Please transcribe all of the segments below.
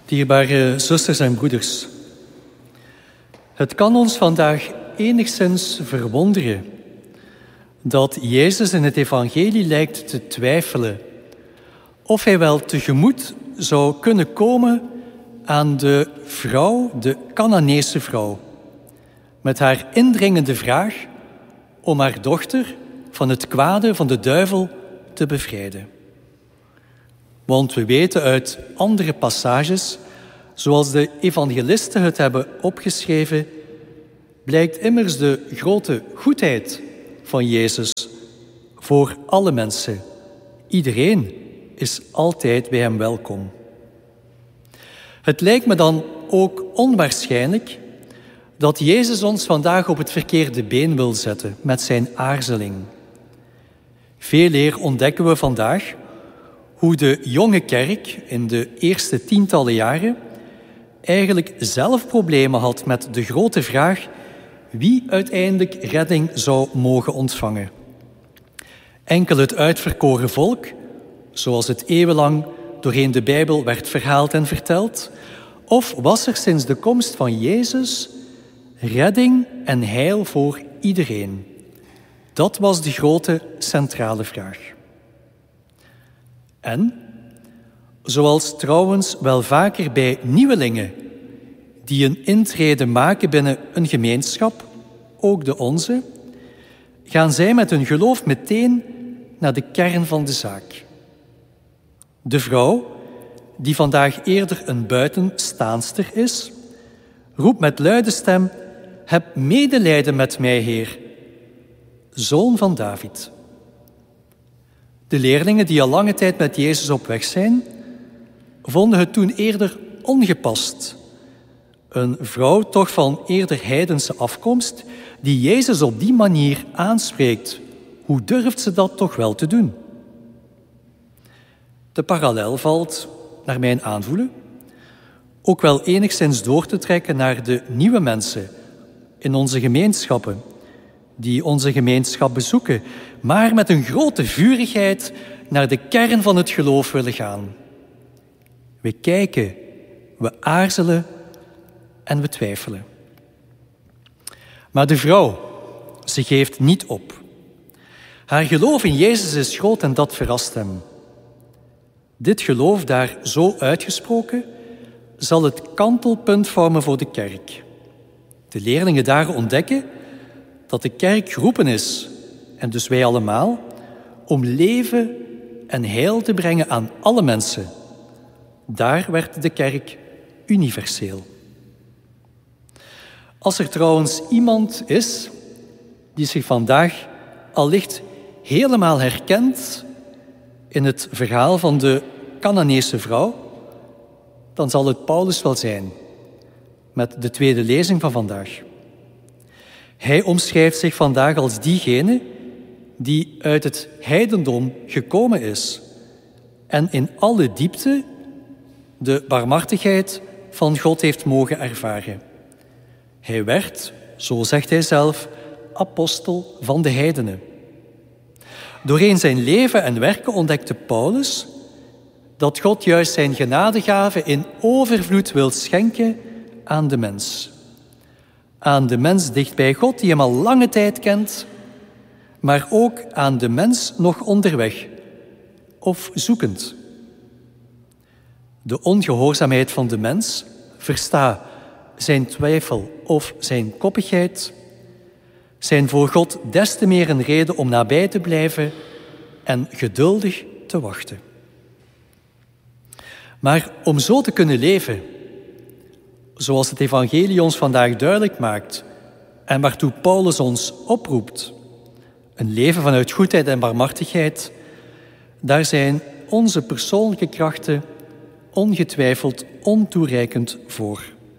Dierbare zusters en broeders, het kan ons vandaag enigszins verwonderen dat Jezus in het evangelie lijkt te twijfelen of hij wel tegemoet zou kunnen komen aan de vrouw, de Canaanese vrouw, met haar indringende vraag om haar dochter van het kwade van de duivel te bevrijden. Want we weten uit andere passages, zoals de evangelisten het hebben opgeschreven, blijkt immers de grote goedheid van Jezus voor alle mensen. Iedereen is altijd bij hem welkom. Het lijkt me dan ook onwaarschijnlijk dat Jezus ons vandaag op het verkeerde been wil zetten met zijn aarzeling. Veel eer ontdekken we vandaag hoe de jonge kerk in de eerste tientallen jaren eigenlijk zelf problemen had met de grote vraag wie uiteindelijk redding zou mogen ontvangen. Enkel het uitverkoren volk, zoals het eeuwenlang doorheen de Bijbel werd verhaald en verteld, of was er sinds de komst van Jezus redding en heil voor iedereen? Dat was de grote centrale vraag. En, zoals trouwens wel vaker bij nieuwelingen die een intrede maken binnen een gemeenschap, ook de onze, gaan zij met hun geloof meteen naar de kern van de zaak. De vrouw, die vandaag eerder een buitenstaanster is, roept met luide stem: "Heb medelijden met mij, Heer, Zoon van David." De leerlingen die al lange tijd met Jezus op weg zijn, vonden het toen eerder ongepast. Een vrouw, toch van eerder heidense afkomst, die Jezus op die manier aanspreekt. Hoe durft ze dat toch wel te doen? De parallel valt, naar mijn aanvoelen, ook wel enigszins door te trekken naar de nieuwe mensen in onze gemeenschappen, die onze gemeenschap bezoeken, maar met een grote vurigheid naar de kern van het geloof willen gaan. We kijken, we aarzelen en we twijfelen. Maar de vrouw, ze geeft niet op. Haar geloof in Jezus is groot en dat verrast hem. Dit geloof, daar zo uitgesproken, zal het kantelpunt vormen voor de kerk. De leerlingen daar ontdekken dat de kerk geroepen is, en dus wij allemaal, om leven en heil te brengen aan alle mensen. Daar werd de kerk universeel. Als er trouwens iemand is die zich vandaag allicht helemaal herkent in het verhaal van de Canaanese vrouw, dan zal het Paulus wel zijn, met de tweede lezing van vandaag. Hij omschrijft zich vandaag als diegene die uit het heidendom gekomen is en in alle diepte de barmhartigheid van God heeft mogen ervaren. Hij werd, zo zegt hij zelf, apostel van de heidenen. Doorheen zijn leven en werken ontdekte Paulus dat God juist zijn genadegave in overvloed wil schenken aan de mens. Aan de mens dicht bij God, die hem al lange tijd kent, maar ook aan de mens nog onderweg of zoekend. De ongehoorzaamheid van de mens, versta zijn twijfel of zijn koppigheid, zijn voor God des te meer een reden om nabij te blijven en geduldig te wachten. Maar om zo te kunnen leven, zoals het evangelie ons vandaag duidelijk maakt en waartoe Paulus ons oproept, een leven vanuit goedheid en barmhartigheid, daar zijn onze persoonlijke krachten ongetwijfeld ontoereikend voor.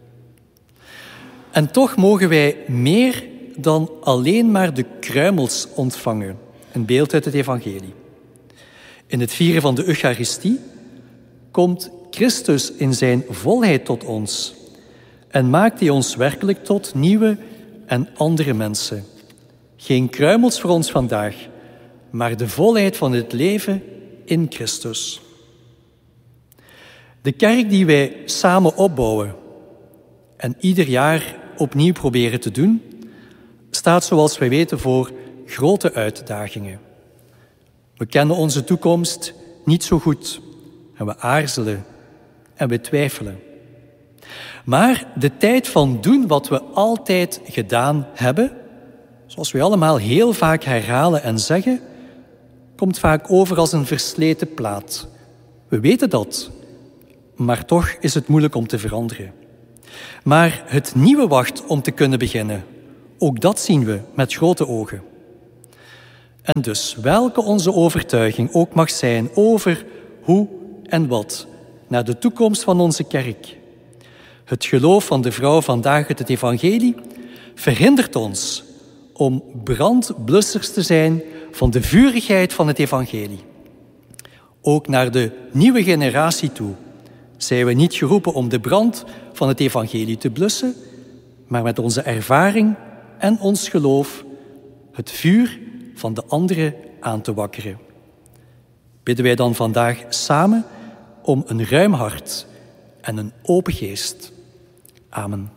En toch mogen wij meer dan alleen maar de kruimels ontvangen, een beeld uit het evangelie. In het vieren van de Eucharistie komt Christus in zijn volheid tot ons en maakt hij ons werkelijk tot nieuwe en andere mensen. Geen kruimels voor ons vandaag, maar de volheid van het leven in Christus. De kerk die wij samen opbouwen en ieder jaar opnieuw proberen te doen, staat zoals wij weten voor grote uitdagingen. We kennen onze toekomst niet zo goed en we aarzelen en we twijfelen. Maar de tijd van doen wat we altijd gedaan hebben, zoals we allemaal heel vaak herhalen en zeggen, komt vaak over als een versleten plaat. We weten dat, maar toch is het moeilijk om te veranderen. Maar het nieuwe wacht om te kunnen beginnen. Ook dat zien we met grote ogen. En dus, welke onze overtuiging ook mag zijn over hoe en wat naar de toekomst van onze kerk. Het geloof van de vrouw vandaag uit het evangelie verhindert ons om brandblussers te zijn van de vurigheid van het evangelie. Ook naar de nieuwe generatie toe zijn we niet geroepen om de brand van het evangelie te blussen, maar met onze ervaring en ons geloof het vuur van de anderen aan te wakkeren. Bidden wij dan vandaag samen om een ruim hart en een open geest. Amen.